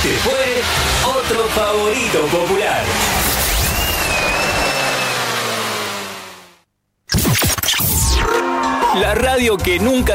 Este fue otro favorito popular. La radio que nunca